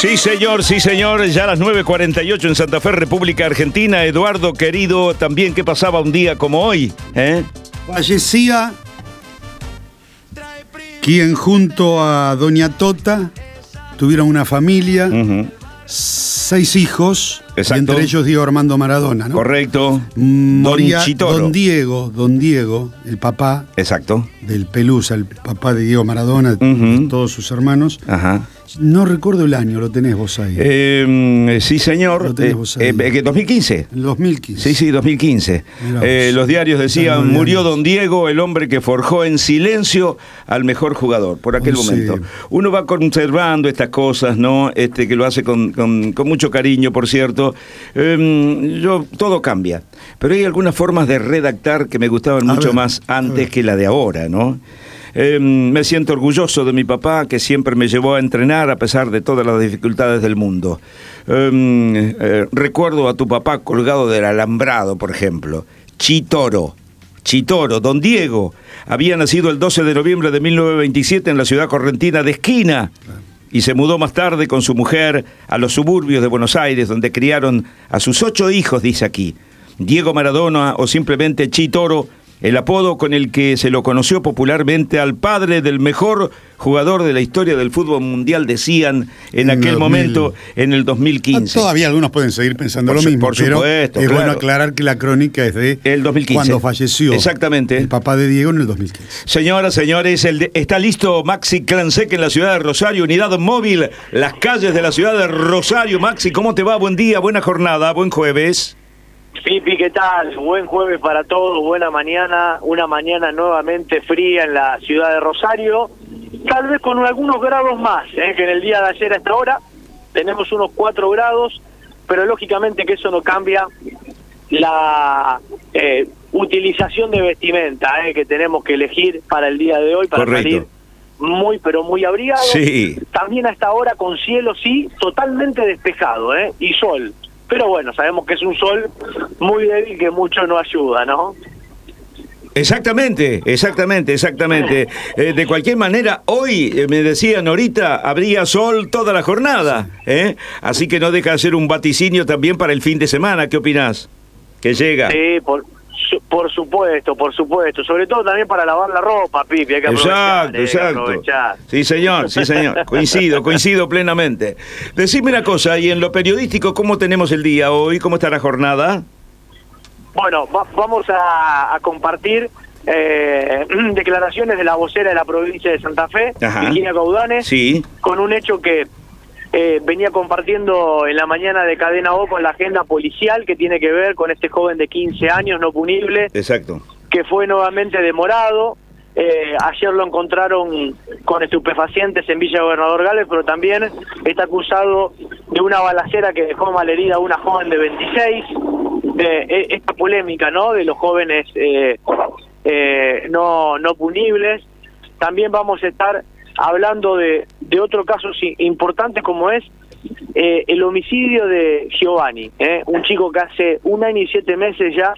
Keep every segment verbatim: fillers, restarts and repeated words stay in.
Sí, señor, sí, señor. Ya a las nueve cuarenta y ocho en Santa Fe, República Argentina. Eduardo, querido, también, ¿qué pasaba un día como hoy? ¿Eh? Fallecía quien junto a Doña Tota tuvieron una familia, uh-huh. seis hijos, y entre ellos Diego Armando Maradona, ¿no? Correcto. Moría Don Chitoro. Don Diego, Don Diego, el papá. Exacto. Del Pelusa, el papá de Diego Maradona, uh-huh. de todos sus hermanos. Ajá. No recuerdo el año, lo tenés vos ahí. Eh, sí, señor. Lo tenés vos ahí. Eh, ¿dos mil quince? dos mil quince. Sí, sí, dos mil quince. Eh, los diarios decían, murió Don Diego, el hombre que forjó en silencio al mejor jugador, por aquel oh, momento. Sí. Uno va conservando estas cosas, ¿no? Este, que lo hace con, con, con mucho cariño, por cierto. Eh, yo, todo cambia. Pero hay algunas formas de redactar que me gustaban a mucho ver, más antes que la de ahora, ¿no? Eh, me siento orgulloso de mi papá, que siempre me llevó a entrenar a pesar de todas las dificultades del mundo. Eh, eh, recuerdo a tu papá colgado del alambrado, por ejemplo. Chitoro. Chitoro, Don Diego, había nacido el doce de noviembre de mil novecientos veintisiete en la ciudad correntina de Esquina y se mudó más tarde con su mujer a los suburbios de Buenos Aires, donde criaron a sus ocho hijos, dice aquí. Diego Maradona, o simplemente Chitoro, el apodo con el que se lo conoció popularmente al padre del mejor jugador de la historia del fútbol mundial, decían en, en aquel dos mil momento, en el dos mil quince. Todavía algunos pueden seguir pensando por lo su, mismo, por pero supuesto, es claro. bueno aclarar que la crónica es de el dos mil quince. Cuando falleció Exactamente. el papá de Diego en el dos mil quince. Señoras, señores, el de, está listo Maxi Clansec en la ciudad de Rosario, unidad móvil, las calles de la ciudad de Rosario. Maxi, ¿cómo te va? Buen día, buena jornada, buen jueves. Pipi, ¿qué tal? Buen jueves para todos, buena mañana, una mañana nuevamente fría en la ciudad de Rosario, tal vez con algunos grados más, ¿eh? que en el día de ayer a esta hora tenemos unos cuatro grados, pero lógicamente que eso no cambia la eh, utilización de vestimenta ¿eh? que tenemos que elegir para el día de hoy, para Correcto. salir muy pero muy abrigados. Sí. También a esta hora con cielo sí, totalmente despejado ¿eh? y sol. Pero bueno, sabemos que es un sol muy débil que mucho no ayuda, ¿no? Exactamente, exactamente, exactamente. Eh, de cualquier manera, hoy, eh, me decían ahorita, habría sol toda la jornada, ¿eh? Así que no deja de ser un vaticinio también para el fin de semana. ¿Qué opinás? Que llega. Sí, por, por supuesto, por supuesto. Sobre todo también para lavar la ropa, Pipi, hay que aprovechar. Exacto, eh, exacto. Hay que aprovechar. Sí, señor, sí, señor. Coincido, coincido plenamente. Decime una cosa, y en lo periodístico, ¿cómo tenemos el día hoy? ¿Cómo está la jornada? Bueno, va, vamos a, a compartir eh, declaraciones de la vocera de la provincia de Santa Fe, Virginia Caudanes, sí. con un hecho que eh, venía compartiendo en la mañana de Cadena O con la agenda policial, que tiene que ver con este joven de quince años, no punible, exacto, que fue nuevamente demorado. Eh, ayer lo encontraron con estupefacientes en Villa Gobernador Gálvez, pero también está acusado de una balacera que dejó malherida a una joven de veintiséis. Eh, esta polémica, ¿no?, de los jóvenes eh, eh, no no punibles. También vamos a estar hablando de, de otro caso importante, como es eh, el homicidio de Giovanni, ¿eh? un chico que hace un año y siete meses ya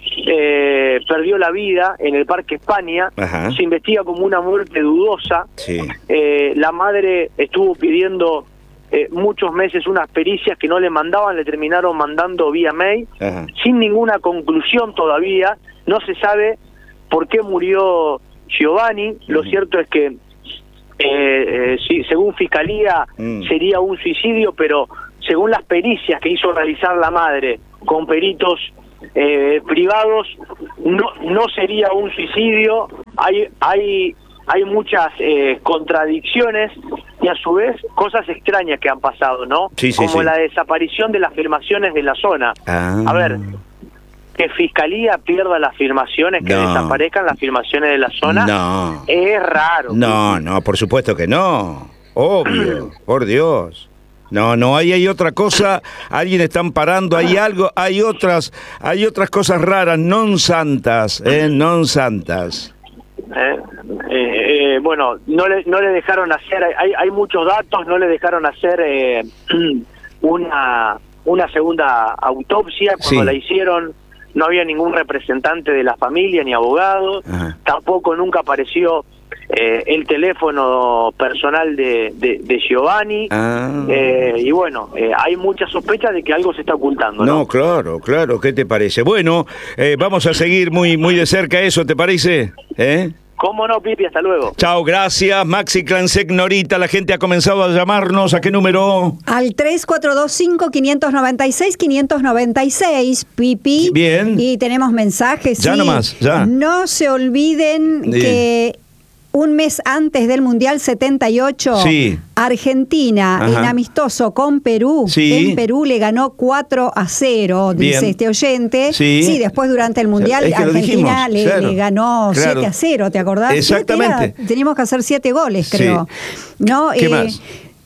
eh, perdió la vida en el Parque España. Ajá. Se investiga como una muerte dudosa. Sí. Eh, la madre estuvo pidiendo Eh, muchos meses unas pericias que no le mandaban, le terminaron mandando vía mail, Ajá. sin ninguna conclusión todavía. No se sabe por qué murió Giovanni. Lo uh-huh. cierto es que, eh, eh, sí, según Fiscalía, uh-huh. sería un suicidio, pero según las pericias que hizo realizar la madre con peritos eh, privados, no, no sería un suicidio. Hay... hay Hay muchas eh, contradicciones y a su vez cosas extrañas que han pasado, ¿no? Sí, sí, Como sí. la desaparición de las filmaciones de la zona. Ah. A ver, que Fiscalía pierda las filmaciones, que no. desaparezcan las filmaciones de la zona, no. es raro. No, no, por supuesto que no. Obvio, por Dios. No, no, ahí hay otra cosa, alguien está amparando, hay algo, hay otras, hay otras cosas raras, non santas, eh, non santas. Eh, eh, eh, bueno, no le, no le dejaron hacer, hay, hay muchos datos, no le dejaron hacer eh, una una segunda autopsia. Cuando sí. la hicieron no había ningún representante de la familia ni abogado. Ajá. Tampoco nunca apareció eh, el teléfono personal de, de, de Giovanni, ah. eh, y bueno, eh, hay muchas sospechas de que algo se está ocultando, ¿no? No, claro, claro, ¿qué te parece? Bueno, eh, vamos a seguir muy, muy de cerca eso, ¿te parece? ¿Eh? ¿Cómo no, Pipi? Hasta luego. Chao, gracias. Maxi Clansec, Norita, la gente ha comenzado a llamarnos. ¿A qué número? Al tres cuatro dos cinco, cinco nueve seis, cinco nueve seis, Pipi. Bien. Y tenemos mensajes. Ya sí. nomás, ya. No se olviden Bien. que un mes antes del Mundial setenta y ocho, sí. Argentina, Ajá. en amistoso con Perú, sí. en Perú le ganó cuatro a cero, dice Bien. este oyente. Sí. sí, después durante el Mundial es que Argentina dijimos, le, claro. le ganó Claro. siete a cero, ¿te acordás? Exactamente. Era, teníamos que hacer siete goles, creo. Sí. ¿No? ¿Qué Eh, más?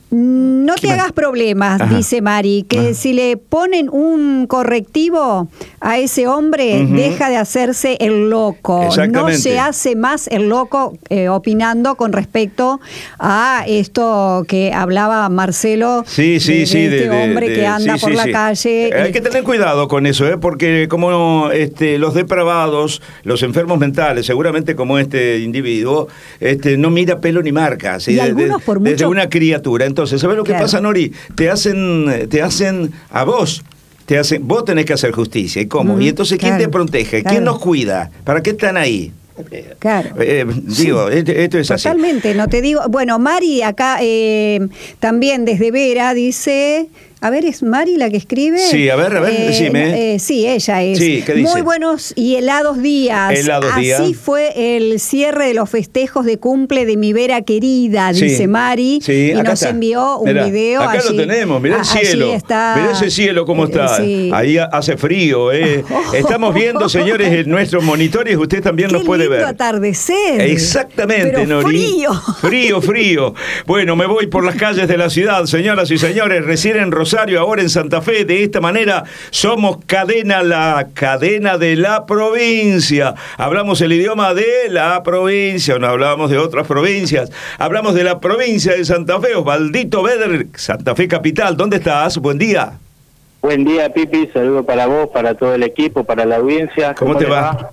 No te ¿Qué hagas más? problemas, Ajá. dice Mari, que Ajá. si le ponen un correctivo a ese hombre, Uh-huh. deja de hacerse el loco. No Exactamente. se hace más el loco eh, opinando con respecto a esto que hablaba Marcelo, Sí, sí, de, sí. de este de- hombre de- que anda sí, por sí, la sí. calle. Eh, Hay que tener cuidado con eso, ¿eh? Porque como este, los depravados, los enfermos mentales, seguramente como este individuo, este, no mira pelo ni marca. ¿sí? Y De- algunos de- por desde mucho- una criatura. Entonces, ¿sabes lo que Claro. pasa, Nori? Te hacen, te hacen a vos. Te hacen, vos tenés que hacer justicia. ¿Y cómo? Mm, y entonces, ¿quién claro, te protege? claro. ¿Quién nos cuida? ¿Para qué están ahí? Claro. Eh, digo, esto, esto es así. Totalmente, no te digo. Bueno, Mari acá eh, también desde Vera dice. A ver, ¿es Mari la que escribe? Sí, a ver, a ver, decime. eh, sí, ella es. Sí, ¿qué dice? Muy buenos y helados días. Helados Así días. fue el cierre de los festejos de cumple de mi Vera querida, Sí, dice Mari. sí, y acá nos está. envió un Mirá, video. acá allí. lo tenemos, mirá el Ah, allí cielo. está. Mirá ese cielo cómo está. Sí. Ahí hace frío, ¿eh? Estamos viendo, señores, en nuestros monitores, usted también Qué nos puede lindo ver. atardecer. Exactamente, Pero Nori. frío. Frío, frío. Bueno, me voy por las calles de la ciudad, señoras y señores, recién en Rosario, ahora en Santa Fe. De esta manera somos cadena, la cadena de la provincia. Hablamos el idioma de la provincia, no hablamos de otras provincias. Hablamos de la provincia de Santa Fe. Osvaldito Beder, Santa Fe capital. ¿Dónde estás? Buen día. Buen día, Pipi. Saludo para vos, para todo el equipo, para la audiencia. ¿Cómo, ¿Cómo te va? va?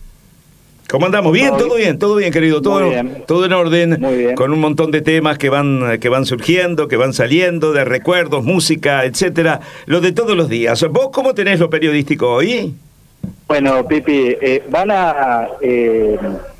¿Cómo andamos? Bien, todo bien, todo bien, querido, todo, bien. todo en orden, Muy bien. Con un montón de temas que van, que van surgiendo, que van saliendo, de recuerdos, música, etcétera, lo de todos los días. ¿Vos cómo tenés lo periodístico hoy? Bueno, Pipi, eh, van a eh,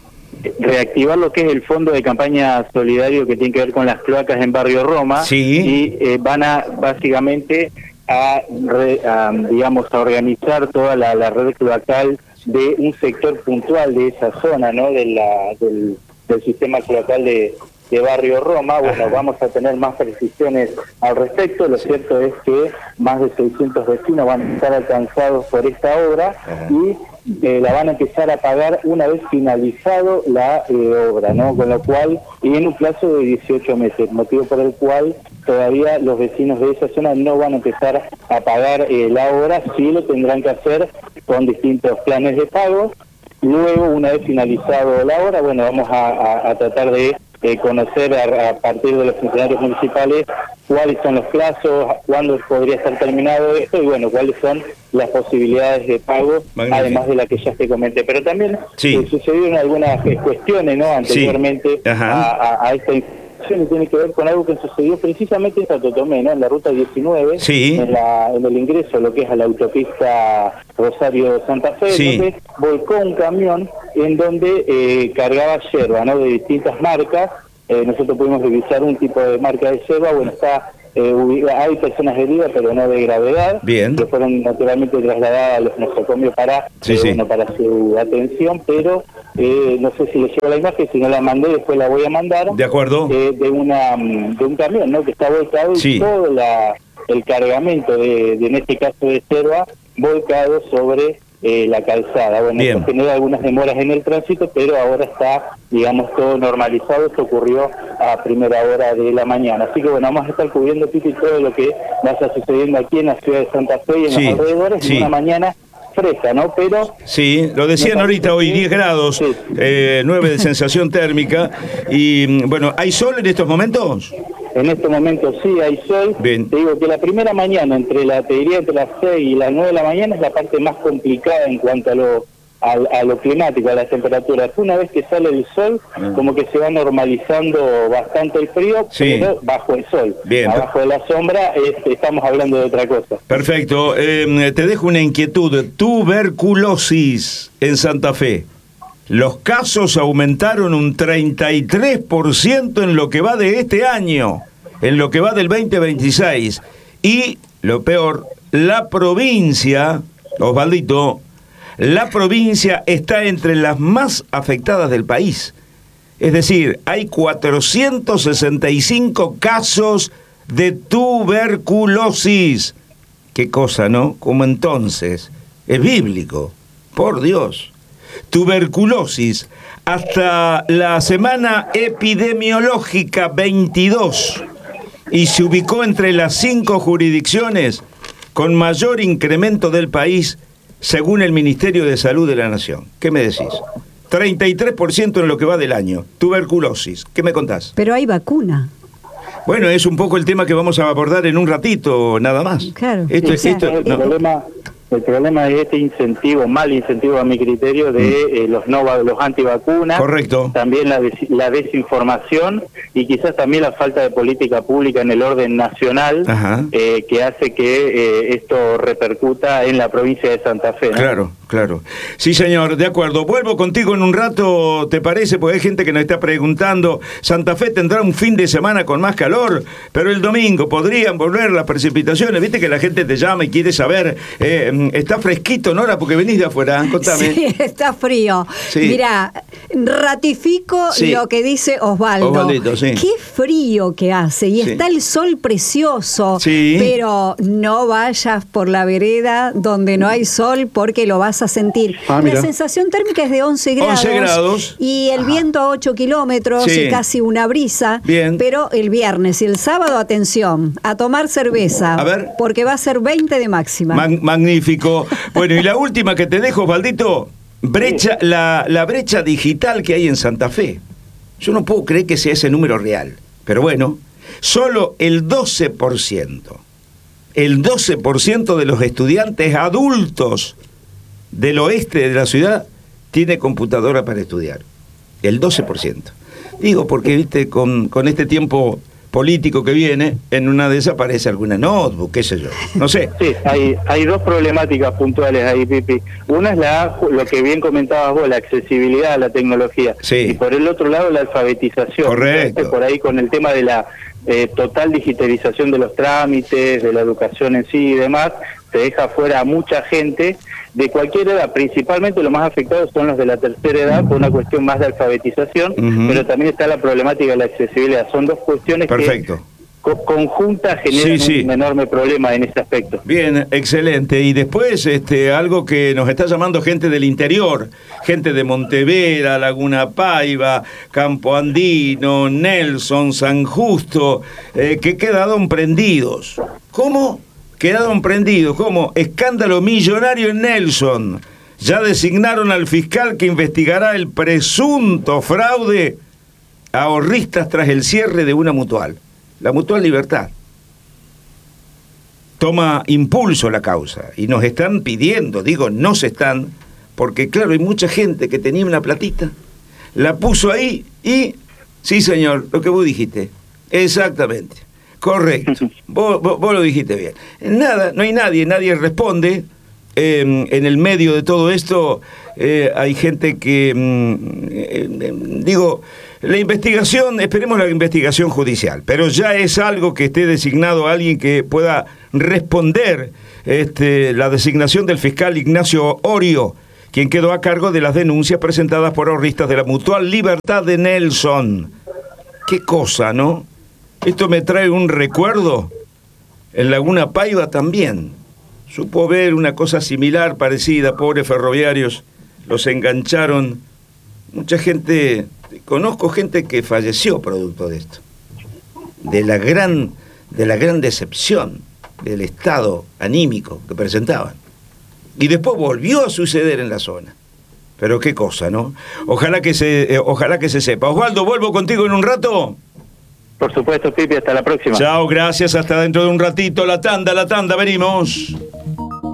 reactivar lo que es el fondo de campaña solidario que tiene que ver con las cloacas en Barrio Roma. Sí. Y eh, van a, básicamente, a, re, a digamos, a organizar toda la, la red cloacal de un sector puntual de esa zona, ¿no? De la, del, del sistema cloacal de, de Barrio Roma. Bueno, Ajá. vamos a tener más precisiones al respecto. Lo cierto es que más de seiscientos vecinos van a estar alcanzados por esta obra. Ajá. Y eh, la van a empezar a pagar una vez finalizado la eh, obra, ¿no? Con lo cual, y en un plazo de dieciocho meses, motivo por el cual todavía los vecinos de esa zona no van a empezar a pagar eh, la obra, sí lo tendrán que hacer con distintos planes de pago. Luego, una vez finalizado la obra, bueno, vamos a, a, a tratar de eh, conocer a, a partir de los funcionarios municipales cuáles son los plazos, cuándo podría estar terminado esto y bueno, cuáles son las posibilidades de pago, Magnífico. Además de la que ya te comenté. Pero también sí. eh, sucedieron algunas eh, cuestiones, ¿no? Anteriormente sí. a, a, a esta información. Y tiene que ver con algo que sucedió precisamente en Santo Tomé, ¿no? En la ruta diecinueve, sí. en, la, en el ingreso, lo que es a la autopista Rosario-Santa Fe, sí. donde volcó un camión en donde eh, cargaba yerba, ¿no? De distintas marcas. Eh, nosotros pudimos revisar un tipo de marca de yerba, bueno, está eh, hay personas heridas, pero no de gravedad, bien, que fueron naturalmente trasladadas a los nosocomios para, sí, eh, sí. Bueno, para su atención, pero eh, no sé si les llegó la imagen, si no la mandé, después la voy a mandar. De acuerdo. Eh, de una de un camión, ¿no? Que está volcado sí. y todo la, el cargamento de, de, en este caso de yerba, volcado sobre eh, la calzada. Bueno, bien. Esto genera algunas demoras en el tránsito, pero ahora está, digamos, todo normalizado. Esto ocurrió a primera hora de la mañana. Así que bueno, vamos a estar cubriendo, Pipi, todo lo que vaya sucediendo aquí en la ciudad de Santa Fe y en sí. los alrededores, sí. en una mañana fresca, ¿no? Pero... Sí, lo decían ahorita hoy, diez grados, sí. eh, nueve de sensación térmica. Y bueno, ¿hay sol en estos momentos? En este momento sí hay sol. Bien. Te digo que la primera mañana, entre la te diría entre las seis y las nueve de la mañana, es la parte más complicada en cuanto a lo a, a lo climático, a las temperaturas. Una vez que sale el sol, mm. como que se va normalizando bastante el frío, sí. pero bajo el sol. Bien. Abajo de la sombra es, estamos hablando de otra cosa. Perfecto. Eh, te dejo una inquietud. Tuberculosis en Santa Fe. Los casos aumentaron un treinta y tres por ciento en lo que va de este año, en lo que va del veinte veintiséis. Y, lo peor, la provincia, Osvaldito, la provincia está entre las más afectadas del país. Es decir, hay cuatrocientos sesenta y cinco casos de tuberculosis. Qué cosa, ¿no? Como entonces, es bíblico, por Dios. Tuberculosis, hasta la semana epidemiológica veintidós, y se ubicó entre las cinco jurisdicciones con mayor incremento del país, según el Ministerio de Salud de la Nación. ¿Qué me decís? treinta y tres por ciento en lo que va del año. Tuberculosis. ¿Qué me contás? Pero hay vacuna. Bueno, es un poco el tema que vamos a abordar en un ratito, nada más. Claro. Esto, sí, esto, el, no. problema, el problema es este incentivo, mal incentivo a mi criterio, de mm. eh, los no los antivacunas. Correcto. También la, des, la desinformación y quizás también la falta de política pública en el orden nacional, eh, que hace que eh, esto repercuta en la provincia de Santa Fe, ¿no? Claro. Claro. Sí, señor, de acuerdo. Vuelvo contigo en un rato, ¿te parece? Porque hay gente que nos está preguntando, Santa Fe tendrá un fin de semana con más calor, pero el domingo podrían volver las precipitaciones. Viste que la gente te llama y quiere saber, eh, ¿está fresquito, Nora? Porque venís de afuera, contame. Sí, está frío. Sí. Mirá, ratifico sí. lo que dice Osvaldo. Osvaldito, sí. Qué frío que hace, y sí. está el sol precioso, sí. pero no vayas por la vereda donde no hay sol porque lo vas a sentir. Ah, la sensación térmica es de once grados, once grados. Y el viento a ocho kilómetros sí. y casi una brisa. Bien. Pero el viernes y el sábado, atención, a tomar cerveza, a ver. porque va a ser veinte de máxima. Mag- magnífico. Bueno, y la última que te dejo, Osvaldito, brecha, la, la brecha digital que hay en Santa Fe. Yo no puedo creer que sea ese número real, pero bueno, solo el doce por ciento, el doce por ciento de los estudiantes adultos del oeste de la ciudad tiene computadora para estudiar. El doce por ciento. Digo, porque, viste, con, con este tiempo político que viene, en una de esas aparece alguna notebook, qué sé yo, no sé. Sí, hay, hay dos problemáticas puntuales ahí, Pipi. Una es la, lo que bien comentabas vos, la accesibilidad a la tecnología. Sí. Y por el otro lado, la alfabetización. Correcto. Por ahí con el tema de la eh, total digitalización de los trámites, de la educación en sí y demás, se deja fuera a mucha gente de cualquier edad. Principalmente los más afectados son los de la tercera edad por una cuestión más de alfabetización, uh-huh. pero también está la problemática de la accesibilidad. Son dos cuestiones Perfecto. que co- conjuntas generan sí, sí. un enorme problema en ese aspecto. Bien, excelente. Y después este algo que nos está llamando gente del interior, gente de Montevera, Laguna Paiva, Campo Andino, Nelson, San Justo, eh, que quedaron prendidos. ¿Cómo? Quedaron prendidos, como escándalo millonario en Nelson. Ya designaron al fiscal que investigará el presunto fraude a ahorristas tras el cierre de una mutual, la Mutual Libertad. Toma impulso la causa y nos están pidiendo, digo, no se están, porque claro, hay mucha gente que tenía una platita, la puso ahí y, sí señor, lo que vos dijiste, exactamente. Correcto, vos, vos, vos lo dijiste bien. Nada, no hay nadie, nadie responde. Eh, en el medio de todo esto eh, hay gente que, eh, eh, digo, la investigación, esperemos la investigación judicial, pero ya es algo que esté designado a alguien que pueda responder este, la designación del fiscal Ignacio Orio, quien quedó a cargo de las denuncias presentadas por ahorristas de la Mutual Libertad de Nelson. Qué cosa, ¿no? Esto me trae un recuerdo. En Laguna Paiva también. Supo ver una cosa similar, parecida, pobres ferroviarios. Los engancharon. Mucha gente, conozco gente que falleció producto de esto. De la gran, de la gran decepción del estado anímico que presentaban. Y después volvió a suceder en la zona. Pero qué cosa, ¿no? Ojalá que se, eh, ojalá que se sepa. Osvaldo, vuelvo contigo en un rato. Por supuesto, Pipi, hasta la próxima. Chao, gracias, hasta dentro de un ratito. La tanda, la tanda, venimos.